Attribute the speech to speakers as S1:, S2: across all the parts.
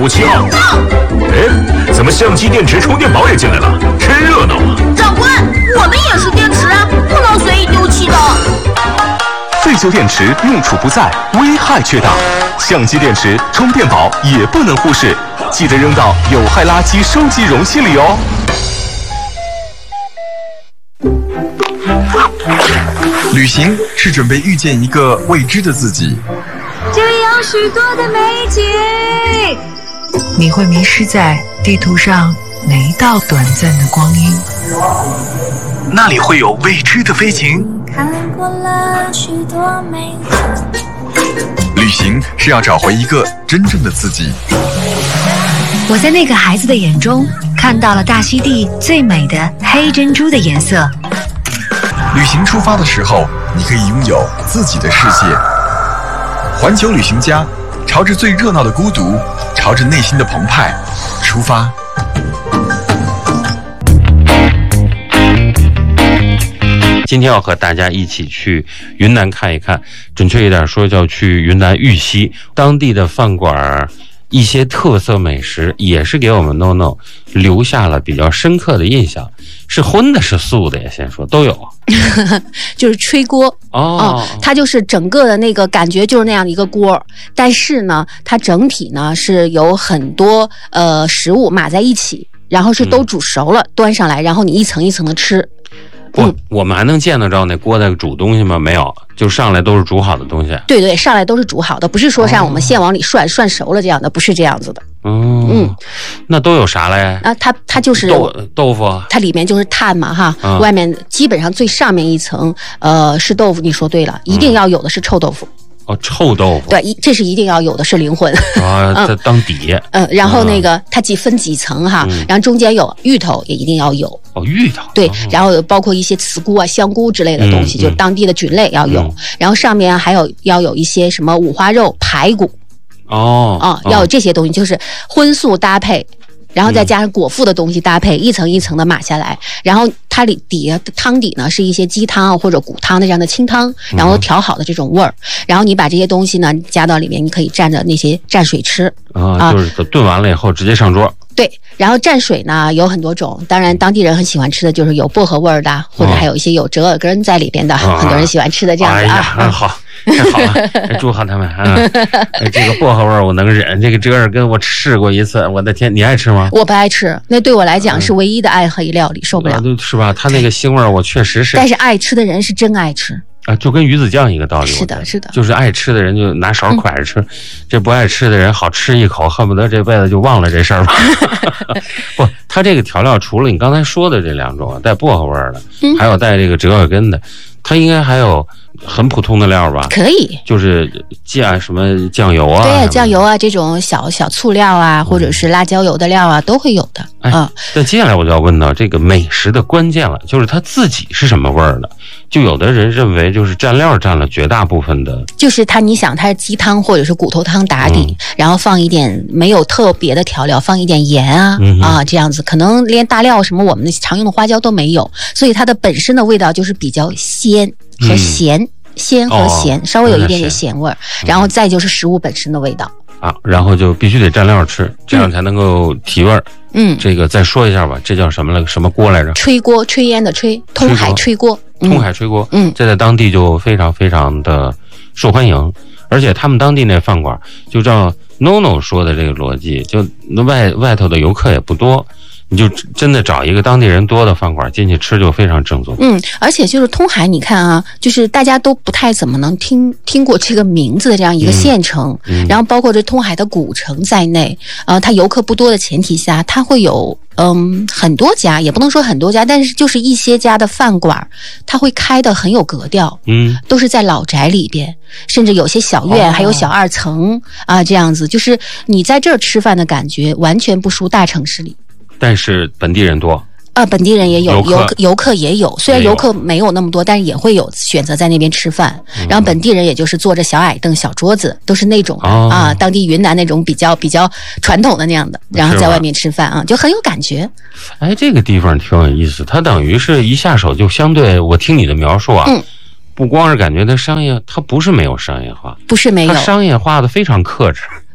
S1: 57号。哎，怎么相机、电池、充电宝也进来了？真热闹啊！
S2: 长官，我们也是电池啊，不能随意丢弃的。
S3: 废旧电池用处不在，危害却大。相机、电池、充电宝也不能忽视，记得扔到有害垃圾收集容器里哦。
S4: 旅行是准备遇见一个未知的自己，
S2: 这里有许多的美景，
S5: 你会迷失在地图上哪一道短暂的光阴？
S4: 那里会有未知的飞行。
S2: 看过了许多美景。
S4: 旅行是要找回一个真正的自己。
S5: 我在那个孩子的眼中看到了大溪地最美的黑珍珠的颜色。
S4: 旅行出发的时候，你可以拥有自己的世界。环球旅行家，朝着最热闹的孤独，朝着内心的澎湃出发。
S6: 今天要和大家一起去云南看一看，准确一点说叫去云南玉溪当地的饭馆，一些特色美食也是给我们 NONO 留下了比较深刻的印象。是荤的是素的呀？先说都有。
S7: 就是吹锅它就是整个的那个感觉就是那样的一个锅，但是呢它整体呢是有很多食物码在一起，然后是都煮熟了，端上来，然后你一层一层的吃。
S6: 我们还能见得着那锅在煮东西吗？没有，就上来都是煮好的东西。
S7: 对对，上来都是煮好的，不是说让我们先往里涮熟了这样的，不是这样子的。
S6: 那都有啥嘞？
S7: 它就是
S6: 豆腐，
S7: 它里面就是碳嘛哈，外面基本上最上面一层是豆腐，你说对了，一定要有的是臭豆腐。
S6: 臭豆腐，
S7: 对，这是一定要有的，是灵魂
S6: 在当底。
S7: 然后那个它分几层哈，然后中间有芋头也一定要有。
S6: 芋头。
S7: 对，然后包括一些茨菇啊、香菇之类的东西，就是当地的菌类要有。然后上面还要有一些什么五花肉、排骨。要有这些东西，就是荤素搭配。然后再加上果腹的东西搭配，一层一层的码下来，然后它底下汤底呢是一些鸡汤或者骨汤的这样的清汤，然后调好的这种味儿，然后你把这些东西呢加到里面，你可以蘸着那些蘸水吃
S6: 就是炖完了以后直接上桌。
S7: 对，然后蘸水呢有很多种，当然当地人很喜欢吃的就是有薄荷味儿的，或者还有一些有折耳根在里边的，很多人喜欢吃的这样子
S6: 好。太好了，祝贺他们这个薄荷味我能忍，这个折耳根我试过一次，我的天，你爱吃吗？
S7: 我不爱吃，那对我来讲是唯一的暗黑料理，受不了。
S6: 是吧？它那个腥味我确实是。
S7: 但是爱吃的人是真爱吃。
S6: 就跟鱼子酱一个道理。
S7: 是的，是的，
S6: 就是爱吃的人就拿勺蒯着吃，这不爱吃的人好吃一口，恨不得这辈子就忘了这事儿吧。不，它这个调料除了你刚才说的这两种带薄荷味的，还有带这个折耳根的，它应该还有很普通的料吧？
S7: 可以，
S6: 就是什么酱油啊，
S7: 对，酱油啊，这种小醋料啊，或者是辣椒油的料啊，都会有的。
S6: 那接下来我就要问到这个美食的关键了，就是它自己是什么味儿的？就有的人认为就是蘸料占了绝大部分的，
S7: 就是你想它是鸡汤或者是骨头汤打底，然后放一点没有特别的调料，放一点盐这样子，可能连大料什么我们常用的花椒都没有，所以它的本身的味道就是比较鲜和咸。鲜和咸，稍微有一点点咸味儿，然后再就是食物本身的味道
S6: 然后就必须得蘸料吃，这样才能够提味儿。这个再说一下吧，这叫什么了？什么锅来着？
S7: 吹锅，炊烟的炊，通海吹锅。
S6: 通海吹锅，这在当地就非常非常的受欢迎，而且他们当地那饭馆，就照 NONO 说的这个逻辑，就外头的游客也不多。你就真的找一个当地人多的饭馆进去吃就非常正宗。
S7: 而且就是通海，你看啊，就是大家都不太怎么能听过这个名字的这样一个县城，然后包括这通海的古城在内，它游客不多的前提下，它会有很多家，也不能说很多家，但是就是一些家的饭馆，它会开得很有格调，都是在老宅里边，甚至有些小院，还有小二层这样子，就是你在这儿吃饭的感觉完全不输大城市里。
S6: 但是本地人多
S7: 本地人也有，游客也有，虽然游客没有那么多，但是也会有选择在那边吃饭。然后本地人也就是坐着小矮凳、小桌子，都是那种当地云南那种比较传统的那样的，然后在外面吃饭就很有感觉。
S6: 这个地方挺有意思，它等于是一下手就相对，我听你的描述不光是感觉它商业，它不是没有商业化，
S7: 不是没有，
S6: 它商业化的非常克制。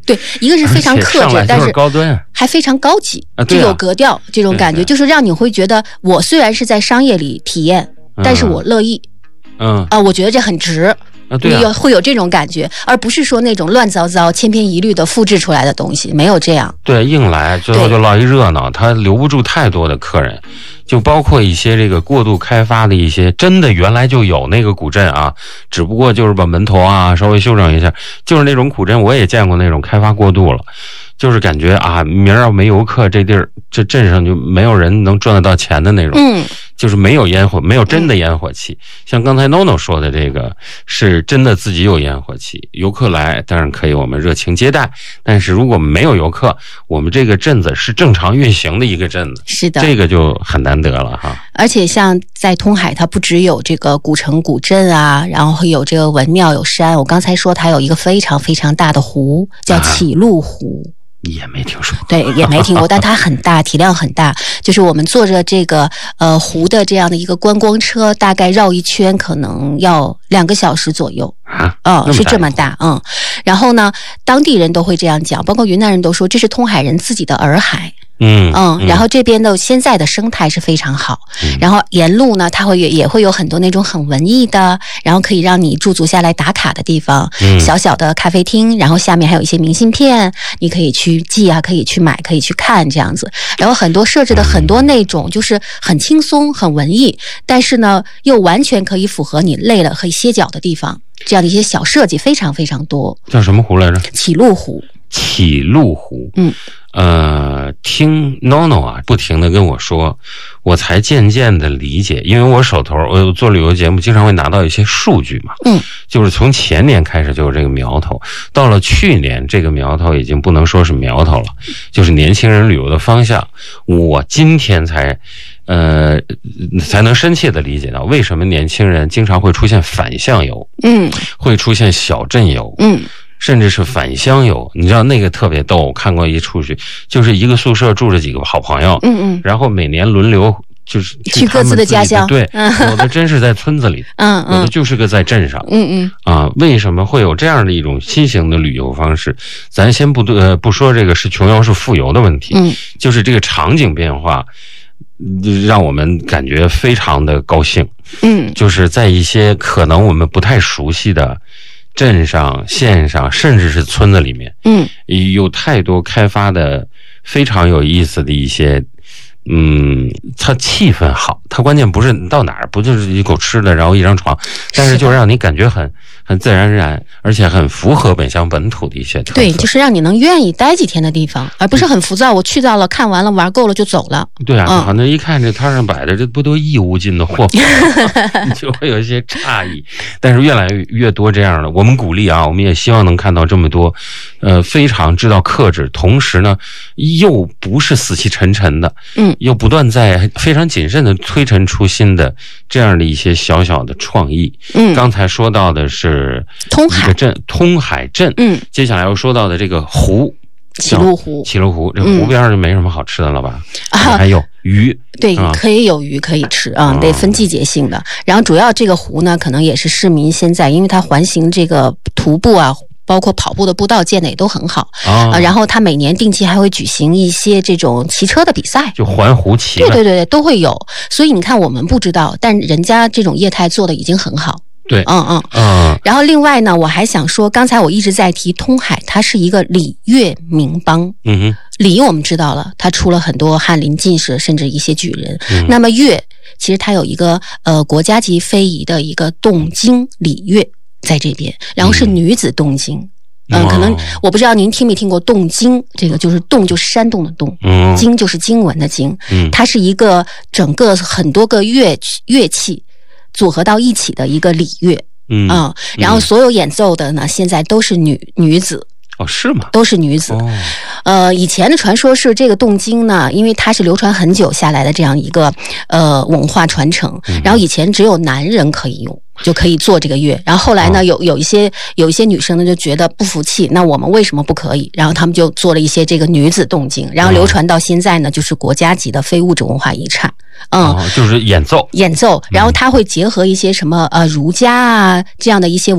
S7: 对，一个是非常克制，但是
S6: 高端，
S7: 还非常高级，
S6: 就
S7: 有格调这种感觉，就是让你会觉得我虽然是在商业里体验，但是我乐意，我觉得这很值。会有这种感觉，而不是说那种乱糟糟、千篇一律的复制出来的东西，没有这样。
S6: 对，硬来，最后就落一热闹，他留不住太多的客人，就包括一些这个过度开发的一些，真的原来就有那个古镇啊，只不过就是把门头啊稍微修整一下，就是那种古镇我也见过那种开发过度了。就是感觉啊，明儿要没游客，这地儿这镇上就没有人能赚得到钱的那种。就是没有烟火，没有真的烟火气。像刚才 NONO 说的这个，是真的自己有烟火气，游客来当然可以我们热情接待，但是如果没有游客，我们这个镇子是正常运行的一个镇子，
S7: 是的，
S6: 这个就很难得了哈。
S7: 而且像在通海，它不只有这个古城古镇啊，然后有这个文庙有山，我刚才说它有一个非常非常大的湖，叫启鹿湖。
S6: 也没听说过，
S7: 对，也没听过，但它很大，体量很大。就是我们坐着这个湖的这样的一个观光车，大概绕一圈可能要2个小时左右是这么大，然后呢，当地人都会这样讲，包括云南人都说这是通海人自己的洱海。然后这边的现在的生态是非常好，然后沿路呢，它也会有很多那种很文艺的，然后可以让你驻足下来打卡的地方，小小的咖啡厅，然后下面还有一些明信片，你可以去寄啊，可以去买，可以去看这样子，然后很多设置的很多那种就是很轻松、很文艺，但是呢又完全可以符合你累了可以歇脚的地方，这样的一些小设计非常非常多。
S6: 叫什么湖来着？
S7: 启鹿湖。
S6: 启鹿湖。听 NONO 啊不停的跟我说，我才渐渐的理解，因为我手头我做旅游节目经常会拿到一些数据嘛，就是从前年开始就有这个苗头，到了去年这个苗头已经不能说是苗头了，就是年轻人旅游的方向。我今天才能深切的理解到为什么年轻人经常会出现返乡游，会出现小镇游，甚至是返乡游。你知道那个特别逗，我看过一出去，就是一个宿舍住着几个好朋友，然后每年轮流就是
S7: 去各自的家乡，
S6: 对，有的真是在村子里，有的就是个在镇上，为什么会有这样的一种新型的旅游方式？咱先不说这个是穷游是富游的问题，就是这个场景变化让我们感觉非常的高兴，就是在一些可能我们不太熟悉的镇上、县上，甚至是村子里面，有太多开发的非常有意思的一些，它气氛好，它关键不是你到哪儿不就是一口吃的，然后一张床，但是就让你感觉很自然而然，而且很符合本乡本土的一些特色。
S7: 对，就是让你能愿意待几天的地方，而不是很浮躁。我去到了，看完了，玩够了就走了。
S6: 对啊，好像一看这摊上摆的，这不都义无尽的货品，你就会有一些诧异。但是越来越多这样的，我们鼓励啊，我们也希望能看到这么多，非常知道克制，同时呢又不是死气沉沉的，又不断在非常谨慎的推陈出新的这样的一些小小的创意。刚才说到的是通海镇，接下来要说到的这个湖，
S7: 启鹿湖，
S6: 这湖边上就没什么好吃的了吧？还有鱼，
S7: 对，可以有鱼可以吃啊，得分季节性的。然后主要这个湖呢，可能也是市民现在，因为它环形这个徒步啊，包括跑步的步道建的也都很好然后它每年定期还会举行一些这种骑车的比赛，
S6: 就环湖骑，
S7: 对，都会有。所以你看，我们不知道，但人家这种业态做的已经很好。
S6: 对，
S7: 然后另外呢，我还想说，刚才我一直在提通海，它是一个礼乐名邦。礼我们知道了，它出了很多翰林进士，甚至一些举人。那么乐，其实它有一个国家级非遗的一个动经礼乐在这边，然后是女子动经。可能我不知道您听没听过动经，这个就是动就是山洞的动，经就是经文的经，它是一个整个很多个乐器组合到一起的一个礼乐，然后所有演奏的呢，现在都是女子。
S6: 是吗？
S7: 都是女子。以前的传说是这个动经呢，因为它是流传很久下来的这样一个文化传承，然后以前只有男人可以用，就可以做这个乐。然后后来呢，有一些女生呢就觉得不服气，那我们为什么不可以？然后他们就做了一些这个女子动经，然后流传到现在呢，就是国家级的非物质文化遗产。
S6: 就是演奏，
S7: 然后它会结合一些什么儒家啊这样的一些